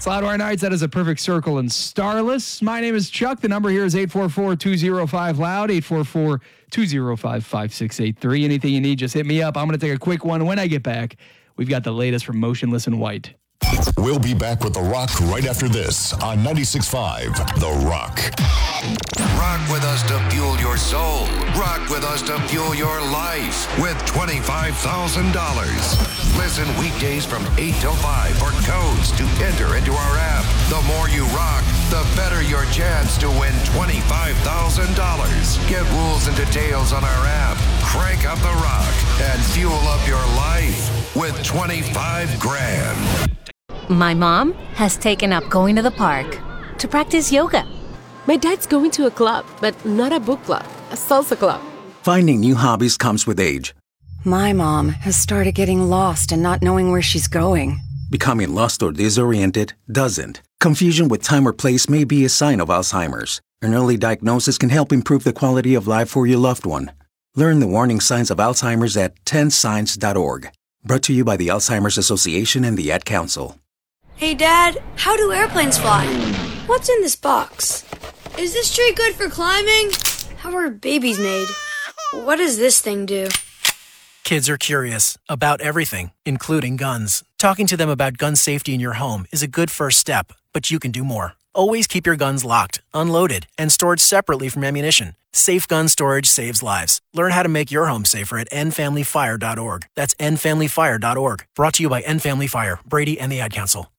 It's Loudwire Nights. That is a perfect circle and starless. My name is Chuck. The number here is 844-205-LOUD, 844-205-5683. Anything you need, just hit me up. I'm going to take a quick one. When I get back, we've got the latest from Motionless in White. We'll be back with The Rock right after this on 96.5 The Rock. Rock with us to fuel your soul. Rock with us to fuel your life with $25,000. Listen weekdays from 8 till 5 for codes to enter into our app. The more you rock, the better your chance to win $25,000. Get rules and details on our app. Crank up the rock and fuel up your life with 25 grand. My mom has taken up going to the park to practice yoga. My dad's going to a club, but not a book club, a salsa club. Finding new hobbies comes with age. My mom has started getting lost and not knowing where she's going. Becoming lost or disoriented doesn't. Confusion with time or place may be a sign of Alzheimer's. An early diagnosis can help improve the quality of life for your loved one. Learn the warning signs of Alzheimer's at 10signs.org. Brought to you by the Alzheimer's Association and the Ad Council. Hey, Dad, how do airplanes fly? What's in this box? Is this tree good for climbing? How are babies made? What does this thing do? Kids are curious about everything, including guns. Talking to them about gun safety in your home is a good first step, but you can do more. Always keep your guns locked, unloaded, and stored separately from ammunition. Safe gun storage saves lives. Learn how to make your home safer at endfamilyfire.org. That's endfamilyfire.org. Brought to you by End Family Fire, Brady, and the Ad Council.